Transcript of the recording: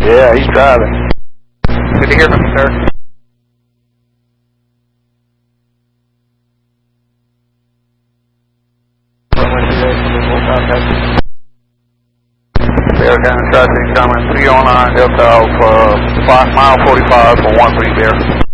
Yeah, he's driving. Good to hear from you, sir. Bear County traffic coming 309 Delta Alpha, mile 45 for 13 Bear.